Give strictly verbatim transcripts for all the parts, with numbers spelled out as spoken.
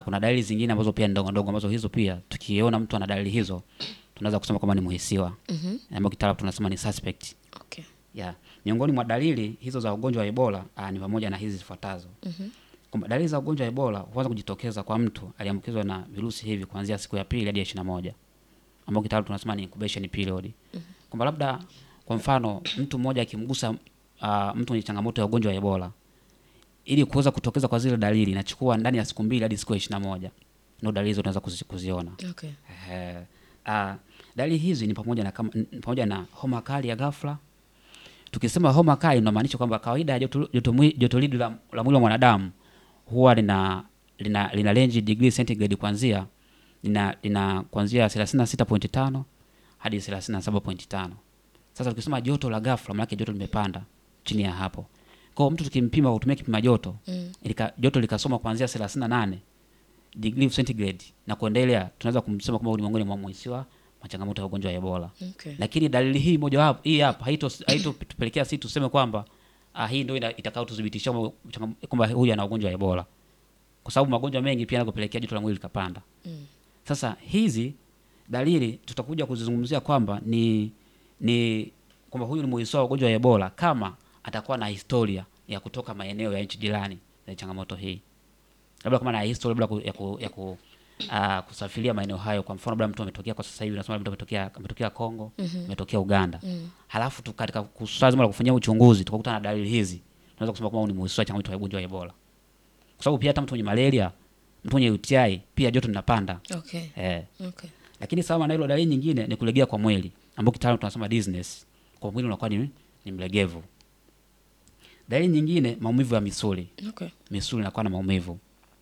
kuna dalili zingine ambazo pia ndogo ndogo ambazo hizo pia tukiona mtu ana dalili hizo tunaweza kusema kama ni muhisiwa. Mhm. Ambapo kitaalamu tunasema ni suspect. Okay. Yeah. Miongoni mwa dalili hizo za ugonjwa wa Ebola aa, ni pamoja na hizi zifuatazo. Mhm. Kwamba dalili za ugonjwa wa Ebola huanza kujitokeza kwa mtu aliyeambukizwa na virusi hivi kuanzia siku ya pili hadi ya ishirini na moja. Ambapo kitaalamu tunasema ni incubation period. Mhm. Kwamba labda kwa mfano mtu mmoja akimgusa uh, mtu mwenye changamoto ya ugonjwa wa Ebola, ili kuweza kutokeza kwa zile dalili inachukua ndani ya siku mbili hadi siku ya ishirini na moja. Ndio dalili hizo tunaweza kuzi, kuziona. Okay. Eh, uh, dalili hizi ni pamoja na kama, pamoja na homa kali ya ghafla. Tukisema homa kali inamaanisha kwamba kawaida joto joto, joto lidi la, la mwili wa mwanadamu huwa lina lina, lina range degree centigrade kuanzia lina lina kuanzia thelathini na sita nukta tano hadi thelathini na saba nukta tano. Sasa tukisema joto la ghafla maana joto limepanda chini ya hapo. Kwa mtu tukimpima kwa kutumia kipima joto, mm. ilika, joto likasoma kuanzia thelathini na nane degree centigrade na kuendelea, tunaweza kumsema kama ni miongoni mwa muhisiwa wa changamoto ya ugonjwa wa Ebola. Okay. Lakini dalili hii moja hapo hii hapa haito haito tupelekea sisi tuseme kwamba ah, hii ndio itakao tudhibitisha kwamba huyu ana ugonjwa wa Ebola. Kwa sababu magonjwa mengi pia yanakopelekea joto la mwili likapanda. Mm. Sasa hizi dalili tutakuja kuzizungumzia kwamba ni ni kwamba huyu ni muhisiwa wa ugonjwa wa Ebola kama atakuwa na historia ya kutoka maeneo ya nchi jirani za changamoto hii. Labda kama na historia labda ya ku, ya ku uh, kusafiria maeneo hayo, kwa mfano labda mtu ametokea kwa sasa hivi nasema mtu ametokea ametokea Kongo, ametokea mm -hmm. Uganda. Mm -hmm. Halafu tu katika kusazima la kufanyia uchunguzi tukakuta na dalili hizi. Tunaweza kusema kama ni muhisiwa changamoto ya ugonjwa wa Ebola. Kwa sababu pia hata mtu mwenye malaria, mtu mwenye U T I pia joto linapanda. Okay. Eh. Okay. Lakini sawa na hilo, dalili nyingine ni kulegea kwa mwili, ambapo kitaalamu tunasema dizziness. Kwa mwili unakuwa ni, ni mlegevu. Dalili nyingine maumivu ya misuli. Okay. Misuli inakuwa na maumivu.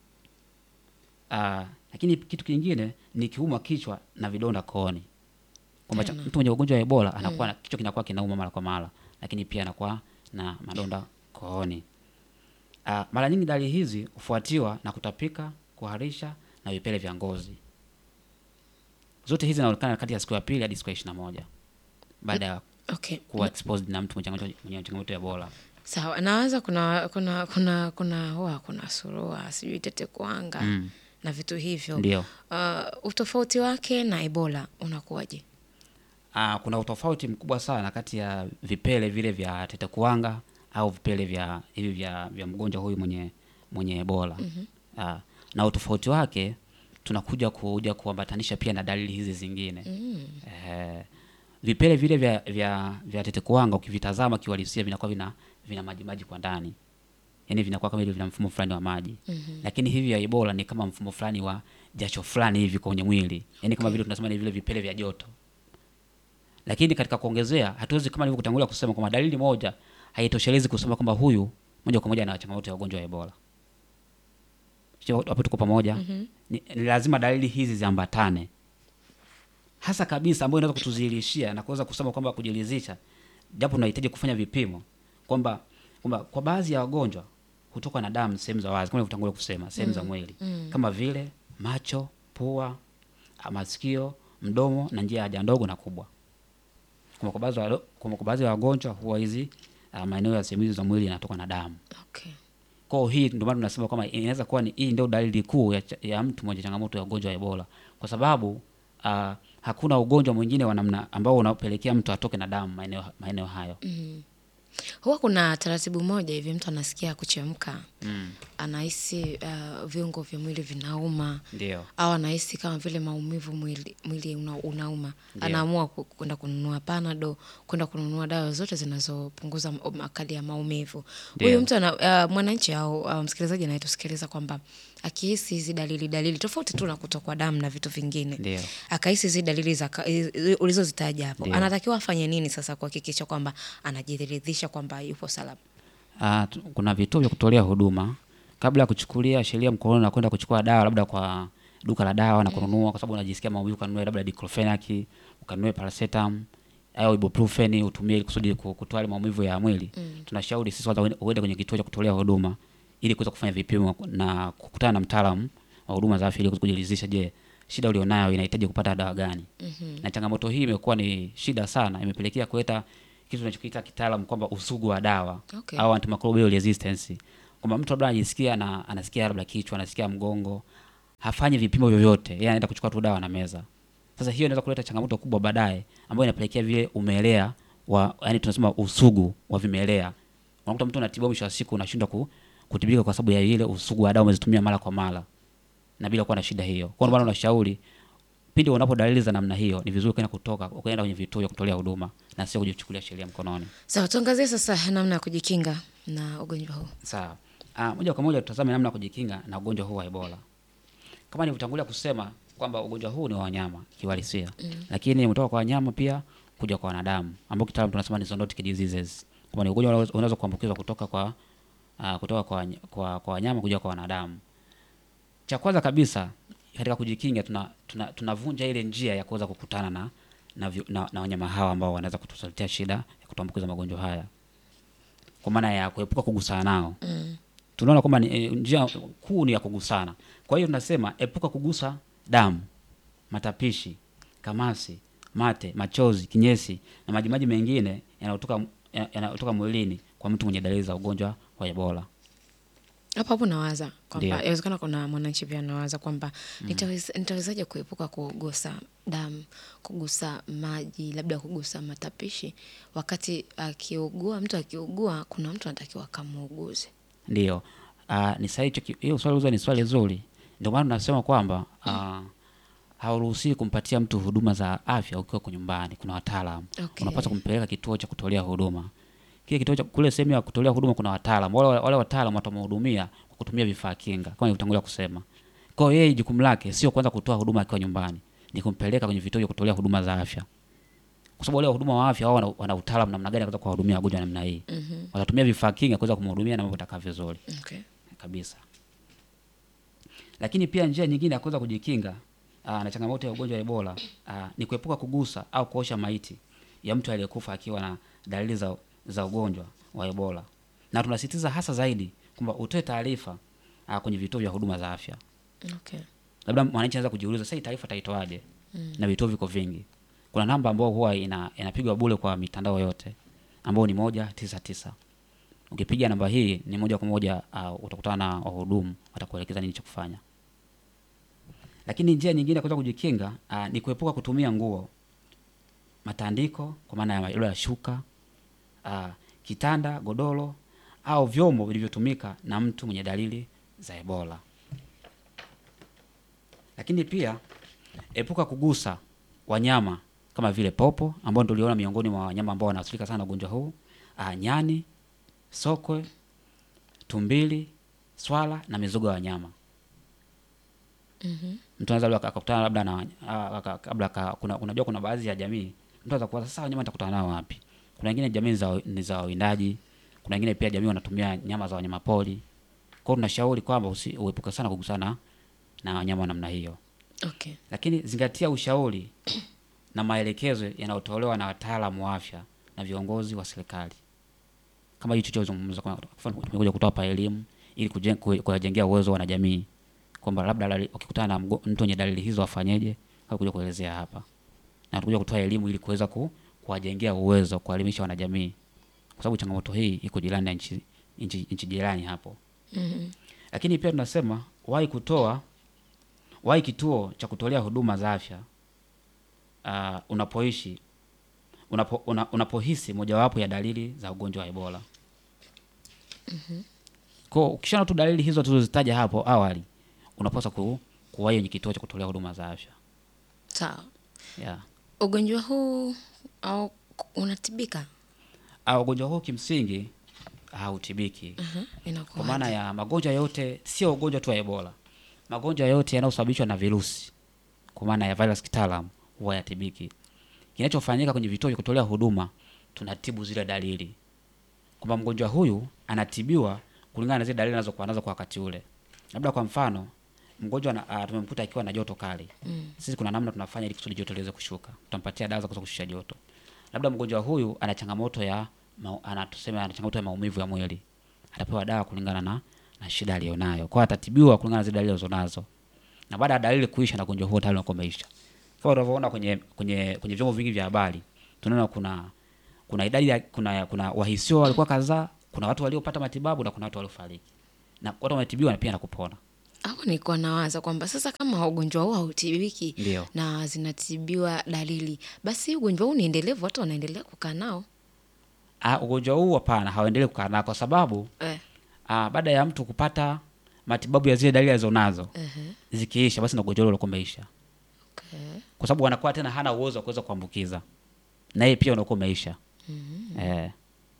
Ah, lakini kitu kingine ni kiuma kichwa na vidonda kooni. Kwamba mtu mwenye ugonjwa wa Ebola anakuwa mm. kichwa kinakuwa kinauma mara kwa mara, lakini pia anakuwa na madonda kooni. Ah, mara nyingi dalili hizi hufuatiwa na kutapika, kuharisha na vipele vya ngozi. Zote hizi zinaonekana kati ya siku ya pili hadi siku ya ishirini na moja baada ya okay. kuwa exposed na mtu mwenye changamoto ya Ebola. Sawa, naanza kuna kuna kuna kuna hoa kuna surua, sijui tete kuanga mm. na vitu hivyo. Ndio. Uh, utofauti wake na Ebola unakuwaje? Ah, uh, kuna utofauti mkubwa sana kati ya vipele vile vya tete kuanga au vipele vya hivi vya vya mgonjwa huyu mwenye mwenye Ebola. Mm -hmm. Ah, uh, na utofauti wake tunakuja kuja kuambatanisha pia na dalili hizi zingine. Mm. Eh, vipele vile vya vya vya tete kuanga ukivitazama kiuhalisia vinakuwa vina vina maji maji kwa ndani. Yaani vinakuwa kama vile vina mfumo fulani wa maji. Mm -hmm. Lakini hivi vya Ebola ni kama mfumo fulani wa jasho fulani hivi kwenye mwili. Yaani kama vile tunasema ni vile vipele vya joto. Lakini katika kuongezea, hatuwezi kama nilivyokutangulia kusema kwamba dalili moja haitoshelezi kusema kwamba huyu moja kwa moja ana changamoto ya ugonjwa wa Ebola. Sio hapo tuko pamoja. Mm -hmm. Ni, ni lazima dalili hizi ziambatane. Hasa kabisa ambayo inaweza kutuzilishia na kuweza kusema kwamba kujiridhisha, japo tunahitaji kufanya vipimo kwamba kwamba kwa baadhi ya wagonjwa hutoka na damu sehemu za wazi kama nilivyotangulia kusema, sehemu mm. za mwili mm. kama vile macho, pua, masikio, mdomo na njia ya haja ndogo na kubwa. Kwa kwa baadhi ya kwa baadhi ya wagonjwa huwa hizi uh, maeneo ya sehemu hizo za mwili yanatoka na damu. Okay. Kwa hii ndio maana tunasema kama inaweza kuwa ni hii ndio dalili kuu ya, ya mtu mwenye changamoto ya ugonjwa wa Ebola, kwa sababu uh, hakuna ugonjwa mwingine wa namna ambao unapelekea mtu atoke na damu maeneo maeneo hayo. Mm. Huwa kuna taratibu moja hivi mtu anasikia kuchemka. Mm. Anahisi uh, viungo vya mwili vinauma. Ndio. Au anahisi kama vile maumivu mwili mwili una, unauma. Anaamua kwenda kununua Panadol, kwenda kununua dawa zote zinazopunguza makali ya maumivu. Huyu mtu ana uh, mwananchi au uh, msikilizaji anayetusikiliza kwamba akihisi hizi dalili dalili tofauti tu na kutokwa damu na vitu vingine. Ndio. Akahisi hizi dalili za ulizozitaja hapo. Dio. Anatakiwa afanye nini sasa kuhakikisha kwamba anajiridhisha kwamba yupo salama? Ah, uh, kuna vituo vya kutolea huduma kabla ya kuchukulia sheria mkononi na kwenda kuchukua dawa labda kwa duka la dawa na kununua. Mm. Kwa sababu unajisikia maumivu kanunue labda diclofenac, ukanunue paracetamol au ibuprofen utumie ili kusudi kutoa ile maumivu ya mwili. Mm. Tunashauri sisi watu uende kwenye kituo cha kutolea huduma ili kuweza kufanya vipimo na kukutana na mtaalamu wa huduma za afya ili kujiridhisha, je, shida ulionayo inahitaji kupata dawa gani. Mm-hmm. Na changamoto hii imekuwa ni shida sana, imepelekea kuleta kitu tunachokiita kitaalamu kwamba usugu wa dawa. Okay. Au antimicrobial resistance. Kwamba mtu labda anajisikia na anasikia labda kichwa, anasikia mgongo, hafanyi vipimo vyovyote, yeye anaenda kuchukua tu dawa na meza. Sasa hiyo inaweza kuleta changamoto kubwa baadaye, ambayo inapelekea vile umelea wa, yani tunasema usugu wa vimelea. Unakuta mtu anatibiwa, mwisho wa siku unashindwa ku, kutibika kwa sababu ya ile usugu wa dawa umezitumia mara kwa mara na bila kuwa na shida hiyo. Kwa maana unashauri pindi unapo dalili za namna hiyo, ni vizuri kwenda kutoka ukaenda kwenye vituo vya kutolea huduma na sio kujichukulia sheria mkononi. Sawa, tuangazie sasa namna ya kujikinga na ugonjwa huu. Sawa. Ah, moja kwa moja tutazame namna ya kujikinga na ugonjwa huu wa Ebola. Kama nilivyotangulia kusema kwamba ugonjwa huu ni wa wanyama kiuhalisia. Mm. Lakini umetoka kwa wanyama pia kuja kwa wanadamu, ambao kitaalamu tunasema ni zoonotic diseases. Kwa ni ugonjwa unaweza kuambukizwa kutoka kwa uh, kutoka kwa kwa kwa wanyama kuja kwa wanadamu. Cha kwanza kabisa katika kujikinga tuna tunavunja tuna ile njia ya kuweza kukutana na na, na, na wanyama hawa ambao wanaweza kutusaletea shida ya kutuambukiza magonjwa haya. Kwa maana ya kuepuka kugusana nao. Mm. Tunaona kwamba e, njia kuu ni ya kugusana. Kwa hiyo tunasema epuka kugusa damu, matapishi, kamasi, mate, machozi, kinyesi na majimaji mengine yanayotoka yanayotoka mwilini kwa mtu mwenye dalili za ugonjwa wa Ebola. Hapo hapo nawaza kwamba inawezekana kuna mwananchi pia anawaza kwamba mm. nitaweza nitawezaje kuepuka kugusa damu, kugusa maji, labda kugusa matapishi, wakati akiugua, mtu akiugua kuna mtu anatakiwa kamuuguze. Ndio. Uh, ni sahihi hiyo swali uzuri, ni swali zuri. Ndio maana tunasema kwamba uh, hauruhusi kumpatia mtu huduma za afya ukiwa kwa nyumbani. Kuna wataalamu. Okay. Unapaswa kumpeleka kituo cha kutolea huduma. Kile kituo cha kule sehemu ya kutolea huduma kuna wataalamu. Wale wale wataalamu watamhudumia kwa kutumia vifaa kinga kama nilivyotangulia kusema. Kwa hiyo yeye jukumu lake sio kwanza kutoa huduma akiwa nyumbani, ni kumpeleka kwenye vituo vya kutolea huduma za afya. Kwa sababu wale wahuduma wa afya wao wana, wana utaalamu namna gani kuweza kuwahudumia wagonjwa namna hii. Mm-hmm. Watatumia vifaa kinga kuweza kumhudumia na mambo yatakaa vizuri. Okay. Kabisa. Lakini pia njia nyingine ya kuweza kujikinga aa, na changamoto ya ugonjwa wa Ebola aa, ni kuepuka kugusa au kuosha maiti ya mtu aliyekufa akiwa na dalili za za ugonjwa wa Ebola. Na tunasisitiza hasa zaidi kwamba utoe taarifa kwenye vituo vya huduma za afya. Okay. Labda mwananchi anaweza kujiuliza sasa taarifa taitoaje? Mm. Na vituo viko vingi. Kuna namba ambayo huwa ina inapigwa bure kwa mitandao yote ambayo ni moja tisa tisa. Ukipiga namba hii ni moja kwa moja uh, utakutana na wahudumu watakuelekeza nini cha kufanya. Lakini njia nyingine ya kuweza kujikinga uh, ni kuepuka kutumia nguo, matandiko kwa maana ya ile shuka, uh, kitanda, godoro au vyombo vilivyotumika na mtu mwenye dalili za Ebola. Lakini pia epuka kugusa wanyama kama vile popo ambao ndio tuliona miongoni mwa wanyama ambao wanaathirika sana ugonjwa huu, uh, nyani, sokwe, tumbili, swala na mizoga ya wanyama. Mhm. Mtu anaweza akakutana labda na kabla kuna unajua kuna baadhi ya jamii mtu anaweza kuwaza sasa wanyama nitakutana nao wapi? Kuna wengine jamii za ni za wawindaji, kuna wengine pia jamii wanatumia nyama za wanyama pori. Kwa hiyo tunashauri kwamba uepuke sana kugusana na wanyama namna hiyo. Okay. Lakini zingatia ushauri na maelekezo yanayotolewa na wataalamu wa afya na viongozi wa serikali. Kama hicho tulichozungumza, kwa mfano tumekuja kutoa hapa elimu ili kujengea uwezo wa wanajamii kwamba labda ukikutana na mtu mwenye dalili hizo afanyeje, au kuja kuelezea hapa. Na tukuja kutoa elimu ili kuweza ku, kuwajengea uwezo, kuelimisha wanajamii. Kwa sababu changamoto hii iko jirani na nchi nchi nchi jirani hapo. Mhm. Lakini pia tunasema wahi kutoa wahi kituo cha kutolea huduma za afya uh, unapoishi unapo, una, unapohisi mojawapo ya dalili za ugonjwa wa Ebola. Mhm. Kwa ukishaona tu dalili hizo tulizozitaja hapo awali, unapaswa ku, kuwahi kwenye kituo cha kutolea huduma za afya. Sawa. Yeah. Ugonjwa huu au unatibika? Au ugonjwa huu kimsingi hautibiki. Uh-huh. Kwa maana ya magonjwa yote, sio ugonjwa tu wa Ebola. Magonjwa yote yanayosababishwa na virusi, kwa maana ya virus kitaalamu, huwa yatibiki. Kinachofanyika kwenye vituo vya kutolea huduma, tunatibu zile dalili. Kwamba mgonjwa huyu anatibiwa kulingana na zile dalili anazokuwa nazo kwa wakati ule. Labda kwa mfano, mgonjwa uh, tumemkuta akiwa na joto kali. Mm. Sisi kuna namna tunafanya ili kusudi joto liweze kushuka. Tutampatia dawa za kushusha joto. Labda mgonjwa huyu ana changamoto ya anatusema ana changamoto ya maumivu ya mwili. Atapewa dawa kulingana na na shida aliyonayo. Kwa atatibiwa kulingana na zile dalili alizonazo. Na baada ya dalili kuisha na ugonjwa huo tayari unakuwa umeisha. Kama unavyoona kwenye kwenye kwenye vyombo vingi vya habari, tunaona kuna kuna idadi ya, kuna kuna wahisio walikuwa kadhaa, kuna watu waliopata matibabu na kuna watu waliofariki. Na watu wametibiwa na pia na kupona. Hapo nilikuwa nawaza kwamba sasa kama ugonjwa huu hautibiki Ndio. na zinatibiwa dalili, basi ugonjwa huu ni endelevu, watu wanaendelea kukaa nao. Ah, ugonjwa huu hapana, hawaendelee kukaa nao kwa sababu Eh. ah, baada ya mtu kupata matibabu ya zile dalili alizonazo Uh-huh. zikiisha, basi na ugonjwa ule unakuwa umeisha, Okay. kwa sababu anakuwa tena hana uwezo wa kuweza kuambukiza, na yeye pia unakuwa umeisha. Mhm. Eh,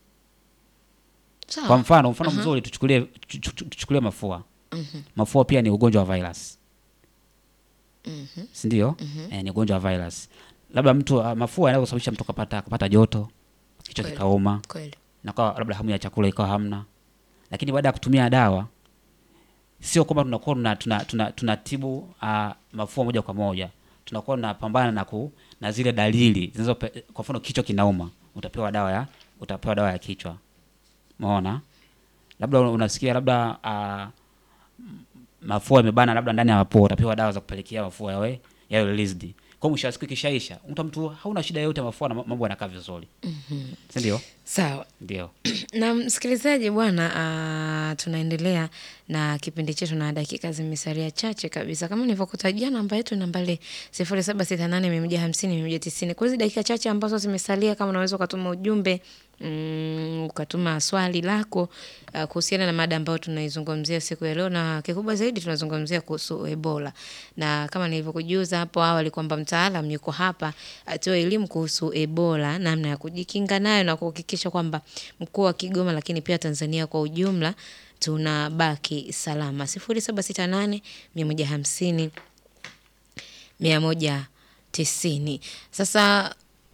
Sawa. kwa mfano mfano Aha. mzuri tuchukulie tu- tu- tuchukulie mafua. Mhm. Mafua pia ni ugonjwa wa virus, Mhm. si ndio? Mhm. Eh, ni ugonjwa wa virus. Labda mtu ah, mafua yanaweza kusababisha mtu kapata kupata joto, kichwa Kweli. kikauma, Kweli. na kwa labda hamu ya chakula ikawa hamna. Lakini baada ya kutumia dawa, sio kwamba tunakuwa tuna tuna, tuna, tunatibu uh, mafua moja kwa moja. Tunakuwa tunapambana na ku, na zile dalili zinazo, kwa mfano kichwa kinauma, utapewa dawa ya utapewa dawa ya kichwa. Umeona? Labda unasikia labda uh, mafua yamebana labda ndani ya mapua, utapewa dawa za kupelekea mafua yawe yawe released. Kwa mwisho wa siku ikishaisha, mtu mtu hauna shida yoyote mafua na mambo yanakaa vizuri. Mhm. Si ndio? Sawa. Ndio. Na msikilizaji bwana, uh, tunaendelea na kipindi chetu na dakika zimesalia chache kabisa. Kama nilivyokutajia, namba yetu ni nambari sifuri saba sita nane mia moja hamsini mia moja tisini. Kwa hizo dakika chache ambazo zimesalia, kama unaweza ukatuma ujumbe, mm, ukatuma swali lako uh, kuhusiana na mada ambayo tunaizungumzia siku ya leo, na kikubwa zaidi tunazungumzia kuhusu Ebola. Na kama nilivyokujuza hapo awali kwamba mtaalamu yuko hapa atoe elimu kuhusu Ebola, namna ya kujikinga nayo na kuhakikisha kwamba mkoa wa Kigoma lakini pia Tanzania kwa ujumla tunabaki salama. sifuri saba sita nane mia moja hamsini mia moja tisini. Sasa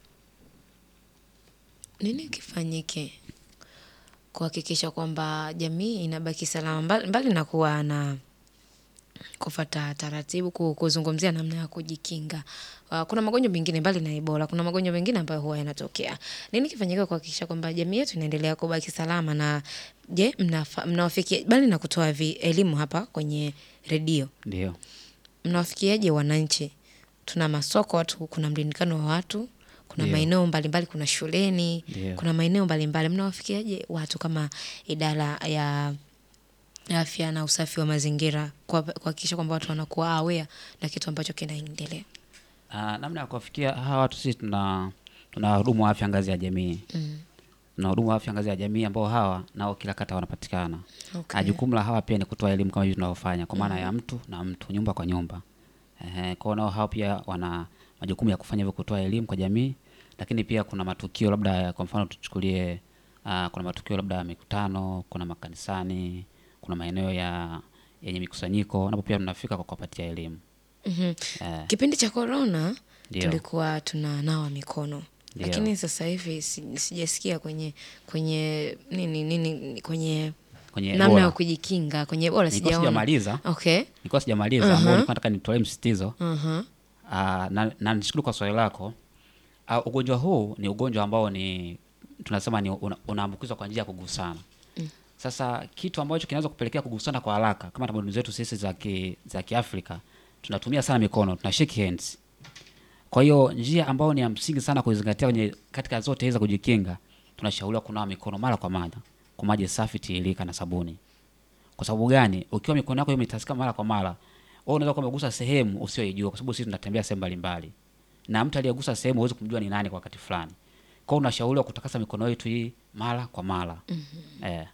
nini kifanyike kuhakikisha kwamba jamii inabaki salama, mbali, mbali na kuwa na kufuata taratibu, ku- kuzungumzia namna ya kujikinga. Uh, kuna magonjwa mengine mbali na Ebola, kuna magonjwa mengine ambayo huwa yanatokea. Nini kifanyika kuhakikisha kwamba jamii yetu inaendelea kubaki salama? Na je, mnafa- mnawafikia bali na kutoa vi- elimu hapa kwenye redio, Ndio. mnawafikiaje wananchi? Tuna masoko, watu, kuna mlindikano wa watu, kuna Ndio. maeneo mbalimbali, kuna shuleni, Ndio. kuna maeneo mbalimbali. Mnawafikiaje watu kama idara ya afya na usafi wa mazingira kwa- kuhakikisha kwamba watu wanakuwa aware na kitu ambacho kinaendelea? Ah, namna ya kuwafikia hawa watu, sisi tuna tuna wahudumu wa afya ngazi ya jamii. Mm. Tuna wahudumu wa afya ngazi ya jamii ambao hawa nao kila kata wanapatikana. Okay. Ah, jukumu la hawa pia ni kutoa elimu kama hivi tunavyofanya, kwa maana ya mtu na mtu, nyumba kwa nyumba. Ehe, kwa hiyo nao hao pia wana majukumu ya kufanya hivyo, kutoa elimu kwa jamii. Lakini pia kuna matukio labda ya- kwa mfano tuchukulie, ah, kuna matukio labda ya mikutano, kuna makanisani, kuna maeneo ya yenye mikusanyiko, napo pia tunafika kwa kuwapatia elimu. Mhm. Eh, Kipindi cha corona Ndio. tulikuwa tunanawa mikono, Ndio. lakini sasa hivi si- sijasikia kwenye kwenye nini nini kwenye kwenye namna ya Ebola. kujikinga kwenye Ebola, Nilikuwa sijaona. sijamaliza, Okay. nilikuwa sijamaliza Aha. ambao nilikuwa nataka nitolee msisitizo. Mhm. Ah, na, na nishukuru kwa swali lako. Ah, ugonjwa huu ni ugonjwa ambao ni tunasema ni una, unaambukizwa kwa njia ya kugusana. Mm. Sasa kitu ambacho kinaweza kupelekea kugusana kwa haraka, kama tamaduni zetu sisi za ki, za Kiafrika tunatumia sana mikono, tuna shake hands. Kwa hiyo njia ambayo ni ya msingi sana kuzingatia kwenye katika zote hizi za kujikinga, tunashauriwa kunawa mikono mara kwa mara kwa maji safi tiririka na sabuni. Kwa sababu gani? Ukiwa mikono yako imetasika mara kwa mara, wewe unaweza kuwa umegusa sehemu usiyoijua, kwa sababu sisi tunatembea sehemu mbalimbali. Na mtu aliyegusa sehemu huwezi kumjua ni nani kwa wakati fulani. Kwa hiyo unashauriwa kutakasa mikono yetu hii mara kwa mara. Mm-hmm. Eh.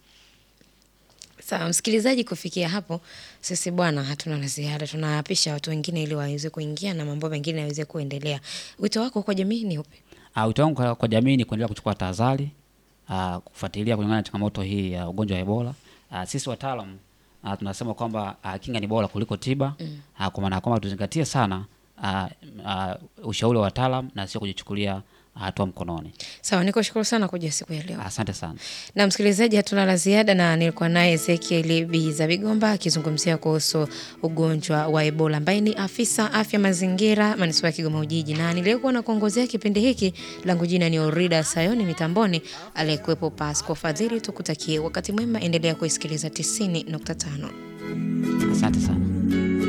Sawa msikilizaji, kufikia hapo sisi bwana hatuna la ziada, tunaapisha watu wengine ili waweze kuingia na mambo mengine yaweze kuendelea. Wito wako kwa jamii ni upi? Ah, wito wangu kwa, kwa jamii ni kuendelea kuchukua tahadhari, ah, kufuatilia kulingana na changamoto hii ya ugonjwa wa Ebola. Ah, sisi wataalamu ah, tunasema kwamba ah, kinga ni bora kuliko tiba. Mm. Ah, kwa maana kwamba tuzingatie sana ah, ah, ushauri wa wataalamu na sio kujichukulia hatua mkononi. Sawa, nikushukuru sana kuja siku ya leo. Asante sana. Na msikilizaji, hatuna la ziada, na nilikuwa naye Ezekiel Biza Bigomba akizungumzia kuhusu ugonjwa wa Ebola, ambaye ni afisa afya mazingira manispaa ya Kigoma Ujiji, na nilikuwa na kuongozea kipindi hiki. Langu jina ni Orida Sayoni, mitamboni aliyekuwepo Pasco Fadhili. Tukutakie wakati mwema, endelea kuisikiliza tisini nukta tano. Asante sana.